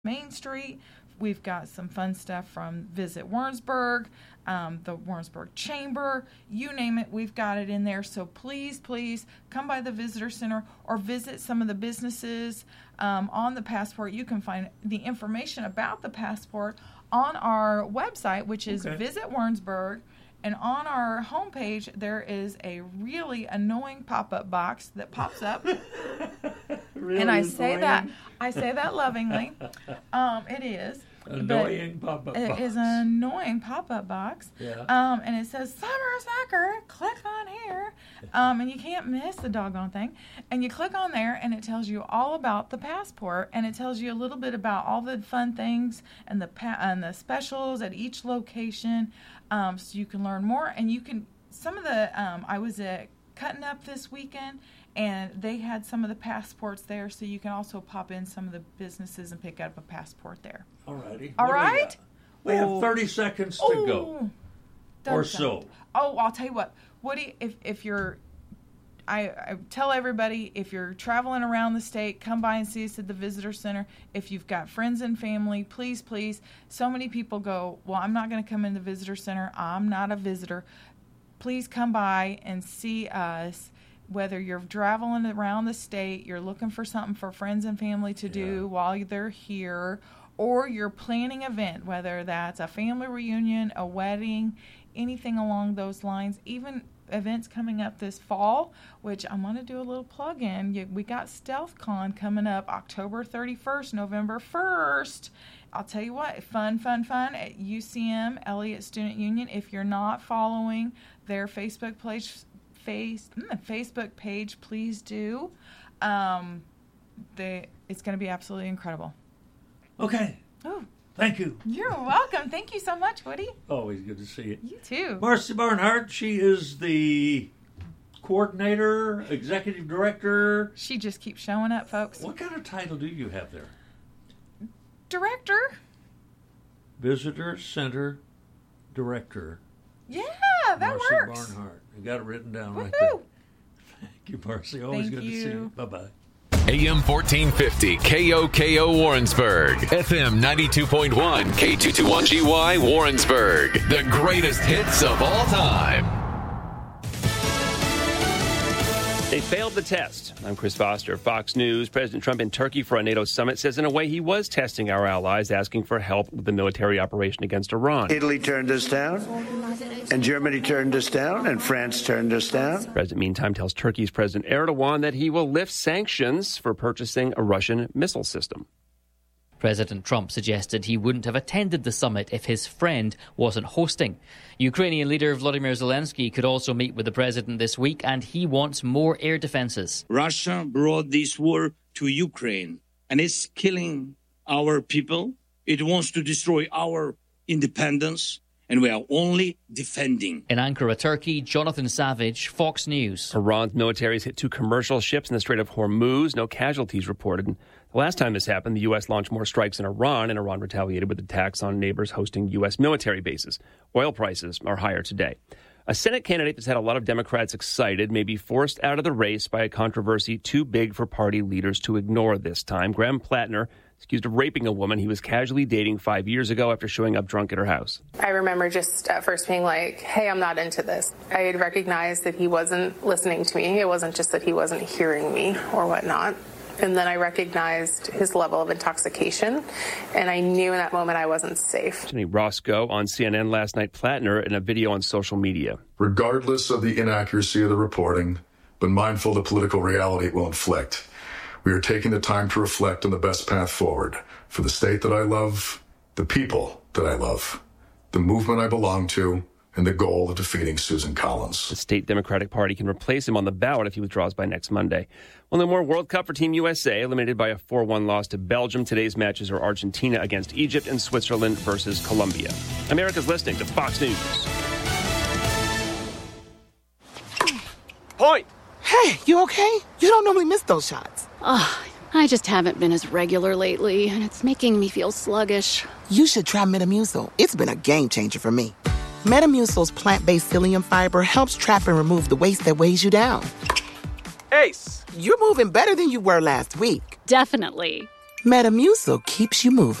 Main Street. We've got some fun stuff from Visit Warrensburg, the Warrensburg Chamber, you name it, we've got it in there. So please come by the Visitor Center or visit some of the businesses on the Passport. You can find the information about the Passport on our website, which is Visit Warrensburg. And on our homepage, there is a really annoying pop-up box that pops up. Really and I annoying? say that lovingly. It is. Annoying pop-up box. It is an annoying pop-up box. Yeah. And it says Summer Soccer. Click on here. And you can't miss the doggone thing. And you click on there, and it tells you all about the Passport, and it tells you a little bit about all the fun things and the specials at each location, so you can learn more. And you can I was at Cutting Up this weekend, and they had some of the Passports there, so you can also pop in some of the businesses and pick up a Passport there. All righty. All right? We have 30 seconds to go. Or so. Oh, I'll tell you what. Woody, if you're... I tell everybody, if you're traveling around the state, come by and see us at the Visitor Center. If you've got friends and family, please. So many people go, well, I'm not going to come in the Visitor Center. I'm not a visitor. Please come by and see us. Whether you're traveling around the state, you're looking for something for friends and family to do while they're here, or you're planning an event, whether that's a family reunion, a wedding, anything along those lines, even events coming up this fall, which I'm going to do a little plug in. We got StealthCon coming up October 31st, November 1st. I'll tell you what, fun at UCM, Elliott Student Union. If you're not following their Facebook page, please do. It's going to be absolutely incredible. Okay. Oh, thank you. You're welcome. Thank you so much, Woody. Always good to see you. You too. Marcy Barnhart, she is the coordinator, executive director. She just keeps showing up, folks. What kind of title do you have there? Director. Visitor Center Director. Yeah, that Marcy works. Barnhart. You got it written down right Woohoo! there. Thank you, Marcy. Always Thank good you. to see you. Bye-bye. AM 1450, KOKO Warrensburg, FM 92.1, K221GY Warrensburg. The greatest hits of all time. They failed the test. I'm Chris Foster, Fox News. President Trump in Turkey for a NATO summit says in a way he was testing our allies, asking for help with the military operation against Iran. Italy turned us down, and Germany turned us down, and France turned us down. The president, meantime, tells Turkey's President Erdogan that he will lift sanctions for purchasing a Russian missile system. President Trump suggested he wouldn't have attended the summit if his friend wasn't hosting. Ukrainian leader Volodymyr Zelensky could also meet with the president this week, and he wants more air defenses. Russia brought this war to Ukraine, and it's killing our people. It wants to destroy our independence, and we are only defending. In Ankara, Turkey, Jonathan Savage, Fox News. Iran's military has hit 2 commercial ships in the Strait of Hormuz. No casualties reported. The last time this happened, the U.S. launched more strikes in Iran, and Iran retaliated with attacks on neighbors hosting U.S. military bases. Oil prices are higher today. A Senate candidate that's had a lot of Democrats excited may be forced out of the race by a controversy too big for party leaders to ignore this time. Graham Plattner is accused of raping a woman he was casually dating 5 years ago after showing up drunk at her house. I remember just at first being like, hey, I'm not into this. I had recognized that he wasn't listening to me. It wasn't just that he wasn't hearing me or whatnot. And then I recognized his level of intoxication, and I knew in that moment I wasn't safe. Jenny Roscoe on CNN last night, Plattner in a video on social media. Regardless of the inaccuracy of the reporting, but mindful of the political reality it will inflict, we are taking the time to reflect on the best path forward for the state that I love, the people that I love, the movement I belong to, and the goal of defeating Susan Collins. The state Democratic Party can replace him on the ballot if he withdraws by next Monday. Well, no more World Cup for Team USA, eliminated by a 4-1 loss to Belgium. Today's matches are Argentina against Egypt and Switzerland versus Colombia. America's listening to Fox News. Point! Hey, you okay? You don't normally miss those shots. I just haven't been as regular lately, and it's making me feel sluggish. You should try Metamucil. It's been a game changer for me. Metamucil's plant-based psyllium fiber helps trap and remove the waste that weighs you down. Ace! You're moving better than you were last week. Definitely. Metamucil keeps you moving.